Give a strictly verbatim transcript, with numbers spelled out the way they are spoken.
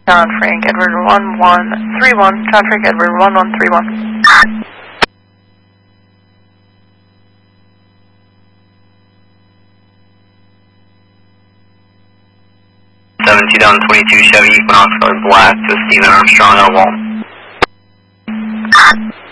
John Frank Edward one one three one. John Frank Edward one one three one. seven two thousand twenty-two Chevy Equinox Color Black to Stephen Armstrong L one.